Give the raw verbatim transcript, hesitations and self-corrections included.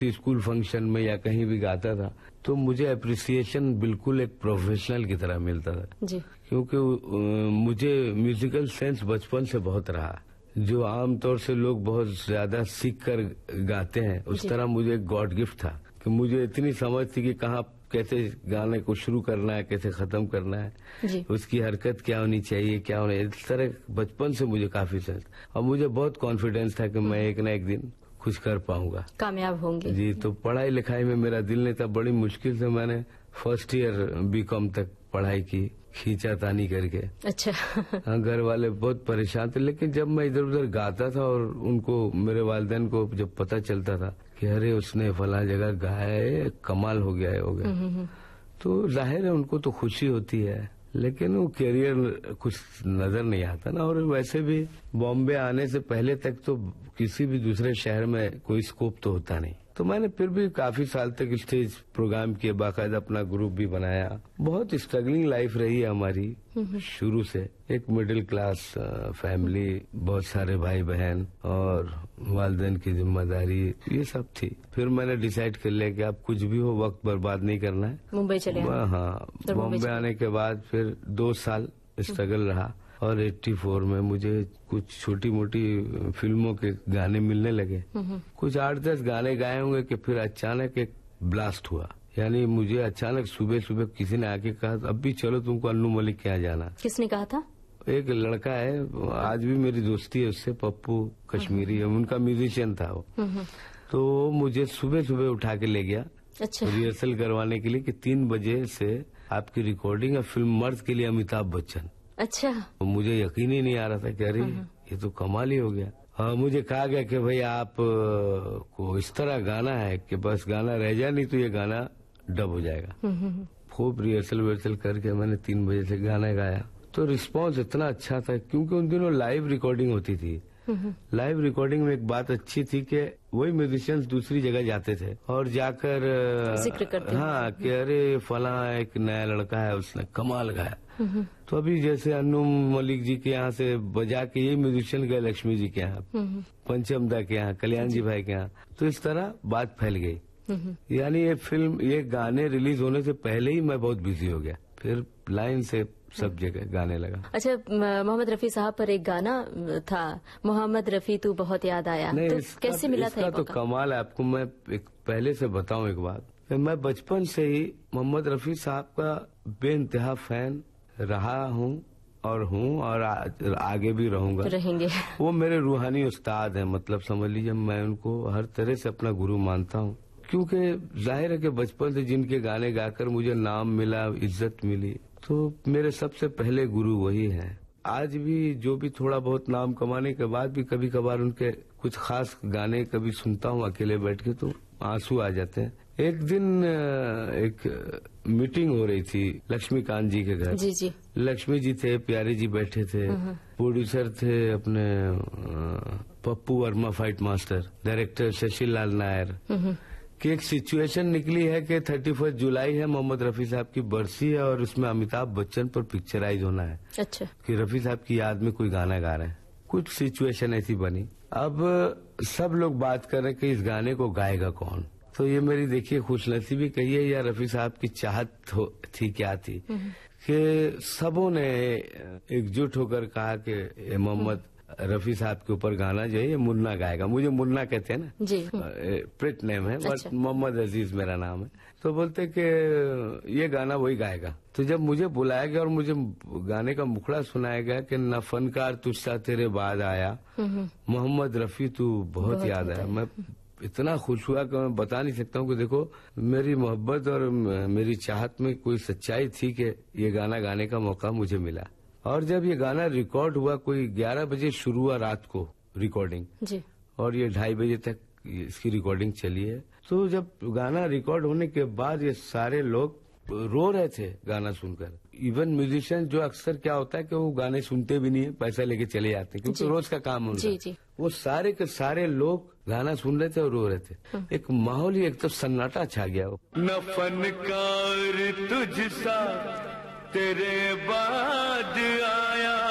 School function में या कहीं भी गाता था तो मुझे अप्रिसिएशन बिल्कुल एक प्रोफेशनल की तरह मिलता था जी। क्योंकि मुझे म्यूजिकल सेंस बचपन से बहुत रहा। जो आमतौर से लोग बहुत ज्यादा सीख कर गाते हैं उस तरह मुझे गॉड गिफ्ट था कि मुझे इतनी समझ थी कि कहाँ कैसे गाने को शुरू करना है, कैसे खत्म करना है, जी। उसकी हरकत क्या होनी चाहिए, क्या होना है, इस तरह बचपन से मुझे काफी सेंस और मुझे बहुत कॉन्फिडेंस था कि मैं एक न एक दिन कुछ कर पाऊंगा, कामयाब होंगे। जी। तो पढ़ाई लिखाई में मेरा दिल नहीं था, बड़ी मुश्किल से मैंने फर्स्ट ईयर बीकॉम तक पढ़ाई की, खींचा तानी करके। अच्छा। हाँ, घर वाले बहुत परेशान थे, लेकिन जब मैं इधर उधर गाता था और उनको, मेरे वालिदैन को जब पता चलता था कि अरे उसने फला जगह गाया है, कमाल हो गया है हो गया, तो जाहिर है उनको तो खुशी होती है, लेकिन वो करियर कुछ नजर नहीं आता ना। और वैसे भी बॉम्बे आने से पहले तक तो किसी भी दूसरे शहर में कोई स्कोप तो होता नहीं, तो मैंने फिर भी काफी साल तक स्टेज प्रोग्राम किए, बाकायदा अपना ग्रुप भी बनाया। बहुत स्ट्रगलिंग लाइफ रही है हमारी शुरू से, एक मिडिल क्लास फैमिली, बहुत सारे भाई बहन और वालिदैन की जिम्मेदारी, ये सब थी। फिर मैंने डिसाइड कर लिया कि अब कुछ भी हो वक्त बर्बाद नहीं करना है, मुंबई चले। हाँ, बॉम्बे आने के बाद फिर दो साल स्ट्रगल रहा और चौरासी में मुझे कुछ छोटी मोटी फिल्मों के गाने मिलने लगे। कुछ आठ दस गाने गाए होंगे कि फिर अचानक एक ब्लास्ट हुआ। यानी मुझे अचानक सुबह सुबह किसी ने आके कहा अब भी चलो तुमको अन्नू मलिक के यहाँ जाना। किसने कहा था? एक लड़का है, आज भी मेरी दोस्ती है उससे, पप्पू कश्मीरी है, उनका म्यूजिशियन था वो। तो मुझे सुबह सुबह उठा के ले गया अच्छा। रिहर्सल करवाने के लिए कि तीन बजे से आपकी रिकॉर्डिंग है फिल्म मर्द के लिए अमिताभ बच्चन। अच्छा। तो मुझे यकीन ही नहीं आ रहा था कि अरे ये तो कमाल ही हो गया। हाँ, मुझे कहा गया कि भाई आप को इस तरह गाना है कि बस गाना रह जाए, नहीं तो ये गाना डब हो जाएगा। खूब रिहर्सल विहर्सल करके मैंने तीन बजे से गाना गाया, तो रिस्पांस इतना अच्छा था क्योंकि उन दिनों लाइव रिकॉर्डिंग होती थी। लाइव रिकॉर्डिंग में एक बात अच्छी थी कि वही म्यूजिशियंस दूसरी जगह जाते थे और जाकर जिक्र करते हाँ कि अरे फला एक नया लड़का है उसने कमाल गाया। तो अभी जैसे अन्नू मलिक जी के यहाँ से बजा के ये म्यूजिशियन गए लक्ष्मी जी के यहाँ, पंचम दा के यहाँ, कल्याण जी भाई के यहाँ, तो इस तरह बात फैल गई। यानी ये फिल्म, ये गाने रिलीज होने से पहले ही मैं बहुत बिजी हो गया, फिर लाइन से सब जगह गाने लगा। अच्छा, मोहम्मद रफी साहब पर एक गाना था, मोहम्मद रफी तू बहुत याद आया, नहीं, तो इसका, कैसे मिला इसका था? तो कमाल है। आपको मैं एक पहले से बताऊं एक बात, मैं बचपन से ही मोहम्मद रफी साहब का बेइंतहा फैन रहा हूँ और हूँ और आ, आगे भी रहूंगा, रहेंगे। वो मेरे रूहानी उस्ताद हैं, मतलब समझ लीजिए मैं उनको हर तरह से अपना गुरु मानता हूँ, क्योंकि जाहिर है कि बचपन से जिनके गाने गाकर मुझे नाम मिला, इज्जत मिली, तो मेरे सबसे पहले गुरु वही हैं। आज भी जो भी थोड़ा बहुत नाम कमाने के बाद भी कभी कभार उनके कुछ खास गाने कभी सुनता हूँ अकेले बैठ के तो आंसू आ जाते हैं। एक दिन एक मीटिंग हो रही थी लक्ष्मीकांत जी के घर। जी जी। लक्ष्मी जी थे, प्यारे जी बैठे थे, प्रोड्यूसर थे अपने Pappu Verma fight master, director Shashi लाल नायर, कि एक सिचुएशन निकली है कि थर्टी फर्स्ट जुलाई है, मोहम्मद रफी साहब की बरसी है और उसमें अमिताभ बच्चन पर पिक्चराइज होना है। अच्छा। कि रफी साहब की याद में कोई गाना गा रहे हैं, कुछ सिचुएशन ऐसी बनी। अब सब लोग बात कर रहे हैं कि इस गाने को गाएगा कौन, तो ये मेरी देखिए खुशनसीबी कहिए या रफी साहब की चाहत थी क्या थी कि सबों ने एकजुट होकर कहा कि मोहम्मद रफी साहब के ऊपर गाना जो है ये मुन्ना गाएगा। मुझे मुन्ना कहते हैं ना जी, प्रिट नेम है, बट अच्छा। मोहम्मद अजीज मेरा नाम है। तो बोलते कि ये गाना वही गाएगा। तो जब मुझे बुलाया गया और मुझे गाने का मुखड़ा सुनाया गया कि न फनकार तुझसा तेरे बाद आया, मोहम्मद रफी तू बहुत, बहुत याद आया, मैं इतना खुश हुआ कि मैं बता नहीं सकता हूँ कि देखो मेरी मोहब्बत और मेरी चाहत में कोई सच्चाई थी कि ये गाना गाने का मौका मुझे मिला। और जब ये गाना रिकॉर्ड हुआ, कोई ग्यारह बजे शुरू हुआ रात को रिकॉर्डिंग जी, और ये ढाई बजे तक इसकी रिकॉर्डिंग चली है। तो जब गाना रिकॉर्ड होने के बाद ये सारे लोग रो रहे थे गाना सुनकर। इवन म्यूजिशियन जो अक्सर क्या होता है कि वो गाने सुनते भी नहीं है, पैसा लेके चले जाते हैं क्योंकि रोज का काम होता है, वो सारे के सारे लोग गाना सुन रहे थे और रो रहे थे। एक माहौल ही एक तो सन्नाटा छा गया। वो न फनकार तुझसा तेरे बाद आया,